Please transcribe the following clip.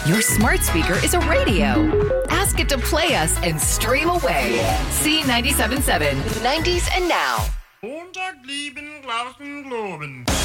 Your smart speaker is a radio. Ask it to play us and stream away. C97.7, 90s and now. Montag lieben Glauben, Globen.